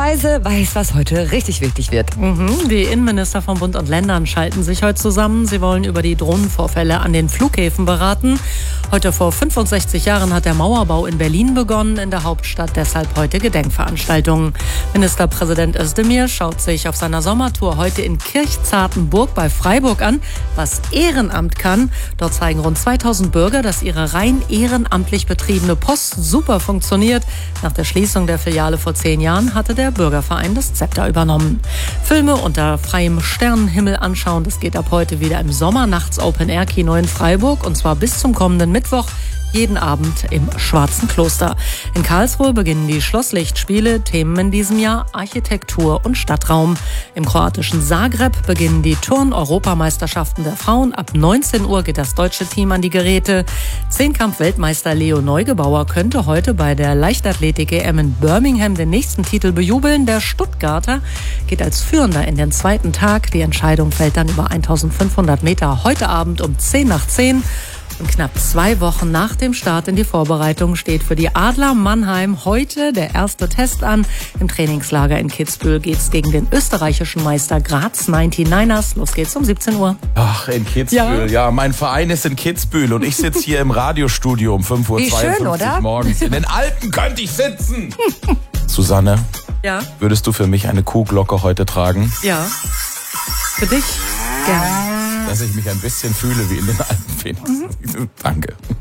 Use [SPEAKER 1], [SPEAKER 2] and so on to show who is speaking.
[SPEAKER 1] Heise weiß, was heute richtig wichtig wird.
[SPEAKER 2] Die Innenminister von Bund und Ländern schalten sich heute zusammen. Sie wollen über die Drohnenvorfälle an den Flughäfen beraten. Heute vor 65 Jahren hat der Mauerbau in Berlin begonnen, in der Hauptstadt deshalb heute Gedenkveranstaltungen. Ministerpräsident Özdemir schaut sich auf seiner Sommertour heute in Kirchzartenburg bei Freiburg an, was Ehrenamt kann. Dort zeigen rund 2000 Bürger, dass ihre rein ehrenamtlich betriebene Post super funktioniert. Nach der Schließung der Filiale vor 10 Jahren hatte der Bürgerverein das Zepter übernommen. Filme unter freiem Sternenhimmel anschauen, das geht ab heute wieder im Sommernachts-Open-Air-Kino in Freiburg und zwar bis zum kommenden Mittwoch. Jeden Abend im Schwarzen Kloster. In Karlsruhe beginnen die Schlosslichtspiele. Themen in diesem Jahr Architektur und Stadtraum. Im kroatischen Zagreb beginnen die Turn-Europameisterschaften der Frauen. Ab 19 Uhr geht das deutsche Team an die Geräte. Zehnkampf-Weltmeister Leo Neugebauer könnte heute bei der Leichtathletik-EM in Birmingham den nächsten Titel bejubeln. Der Stuttgarter geht als Führender in den zweiten Tag. Die Entscheidung fällt dann über 1500 Meter heute Abend um 10 nach 10. Und knapp 2 Wochen nach dem Start in die Vorbereitung steht für die Adler Mannheim heute der erste Test an. Im Trainingslager in Kitzbühel geht's gegen den österreichischen Meister Graz 99ers. Los geht's um 17 Uhr.
[SPEAKER 3] Ach, in Kitzbühel. Ja, mein Verein ist in Kitzbühel und ich sitze hier im Radiostudio um 5:52 Uhr morgens. In den Alpen könnte ich sitzen. Susanne,
[SPEAKER 2] Ja?
[SPEAKER 3] würdest du für mich eine Kuhglocke heute tragen?
[SPEAKER 2] Ja. Für dich? Gerne.
[SPEAKER 3] Dass ich mich ein bisschen fühle wie in den Alpen. Danke.